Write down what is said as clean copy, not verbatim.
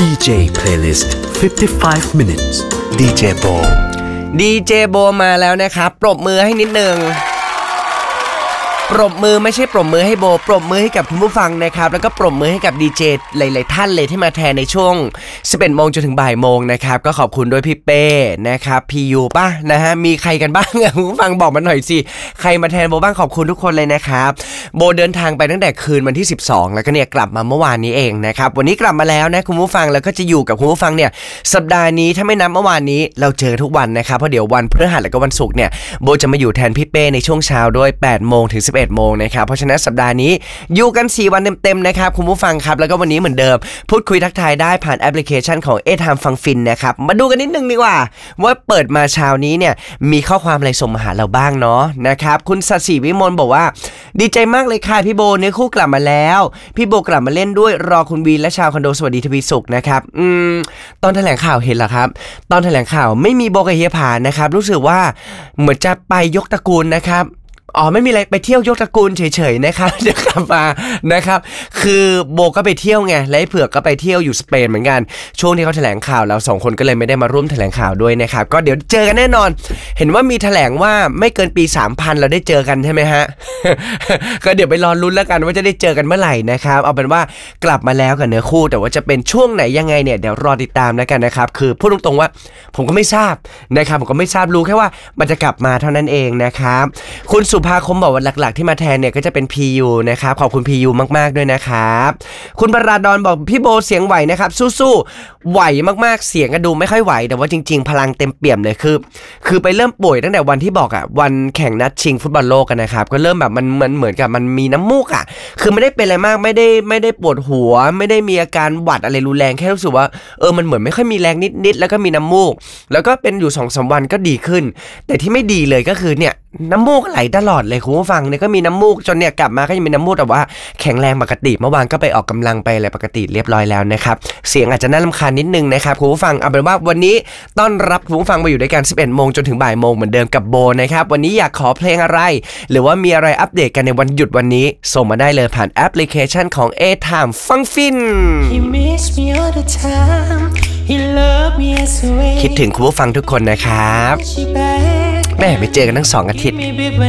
DJ Playlist 55 minutes DJ Bo ดีเจโบมาแล้วนะครับปรบมือให้นิดนึงปรบมือไม่ใช่ปรบมือให้โบปรบมือให้กับคุณผู้ฟังนะครับแล้วก็ปรบมือให้กับดีเจหลายๆท่านเลยที่มาแทนในช่วง 11 โมงจนถึงบ่ายโมงนะครับก็ขอบคุณด้วยพี่เป้นะครับพียูป่ะนะฮะมีใครกันบ้างคุณผู้ฟังบอกมาหน่อยสิใครมาแทนโบบ้างขอบคุณทุกคนเลยนะครับโบเดินทางไปตั้งแต่คืนวันที่12แล้วก็เนี่ยกลับมาเมื่อวานนี้เองนะครับวันนี้กลับมาแล้วนะคุณผู้ฟังแล้วก็จะอยู่กับคุณผู้ฟังเนี่ยสัปดาห์นี้ถ้าไม่นับเมื่อวานนี้เราเจอทุกวันนะครับเพราะเดี๋ยววันพฤหัสและก็วันศุกร์เนี่ยโบจะมาอยู่แทนพี่เป้ในช่วงเช้าด้วย 8 โมงถึง 11 โมงนะครับเพราะฉะนั้นสัปดาห์นี้อยู่กัน4วันเต็มๆนะครับคุณผู้ฟังครับแล้วก็วันนี้เหมือนเดิมพูดคุยทักทายได้ผ่านแอปพลิเคชันของ A-Time ฟังฟินนะครับมาดูกันนิดนึงดีกว่าว่าเปิดมาเช้านี้เนี่ยมีข้อความอะไรส่งมาหาเราบ้างเนาะนะครับคุณศศิวิมลบอกว่าดีใจมากเลยค่ะพี่โบเนื้อคู่กลับมาแล้วพี่โบกลับมาเล่นด้วยรอคุณวีและชาวคอนโดสวัสดีทวีสุขนะครับตอนแถลงข่าวเห็นเหรอครับตอนแถลงข่าวไม่มีโบกับเฮียผานะครับรู้สึกว่าเหมือนจะไปยกตระกูลนะครับไม่มีอะไรไปเที่ยวยกตระกูลเฉยๆนะครับเดี๋ยวกลับมานะครับคือโบก็ไปเที่ยวไงและเผือกก็ไปเที่ยวอยู่สเปนเหมือนกันช่วงที่เขาแถลงข่าวเรา2คนก็เลยไม่ได้มาร่วมแถลงข่าวด้วยนะครับก็เดี๋ยวเจอกันแน่นอนเห็นว่ามีแถลงว่าไม่เกินปี 3000 เราได้เจอกันใช่ไหมฮะ ก็เดี๋ยวไปรอลุ้นแล้วกันว่าจะได้เจอกันเมื่อไหร่นะครับเอาเป็นว่ากลับมาแล้วกับเนื้อคู่แต่ว่าจะเป็นช่วงไหนยังไงเนี่ยเดี๋ยวรอติดตามแล้วกันนะครับคือพูดตรงๆว่าผมก็ไม่ทราบนะครับผมก็ไม่ทราบรู้แค่ว่ามันจะกลับมาเท่านั้นเองนะครับคุณสุภาคมบอกว่าหลักๆที่มาแทนเนี่ยก็จะเป็น PU นะครับขอบคุณ PU มากๆด้วยนะครับคุณปราดอนบอกพี่โบเสียงไหวนะครับสู้ๆไหวมากๆเสียงก็ดูไม่ค่อยไหวแต่ว่าจริงๆพลังเต็มเปี่ยมเลยคือไปเริ่มป่วยตั้งแต่วันที่บอกวันแข่งนัดชิงฟุตบอลโลกกันนะครับก็เริ่มแบบมันเหมือนกับมันมีน้ำมูกคือไม่ได้เป็นอะไรมากไม่ได้ปวดหัวไม่ได้มีอาการหวัดอะไรรุนแรงแค่รู้สึกว่ามันเหมือนไม่ค่อยมีแรงนิดๆแล้วก็มีน้ำมูกแล้วก็เป็นอยู่ 2-3 วันก็ดีขึ้นแต่ที่ไม่ดีเลยก็คือเนี่ยน้ำมูกไหลตลอดเลยคุณผู้ฟังเนี่ยก็มีน้ำมูกจนเนี่ยกลับมาก็ยังมีน้ำมูกแต่ว่าแข็งแรงปกติเมื่อวานก็ไปออกกำลังไปอะไรปกติเรียบร้อยแล้วนะครับเสียงอาจจะน่ารำคาญนิดนึงนะครับคุณผู้ฟังเอาเป็นว่าวันนี้ต้อนรับคุณผู้ฟังมาอยู่ด้วยกัน 11 โมงจนถึงบ่ายโมงเหมือนเดิมกับโบนะครับวันนี้อยากขอเพลงอะไรหรือว่ามีอะไรอัปเดตกันในวันหยุดวันนี้ส่งมาได้เลยผ่านแอปพลิเคชันของ A-Time ฟังฟินคิดถึงคุณผู้ฟังทุกคนนะครับแม่ไม่เจอกันทั้ง2 อาทิตย์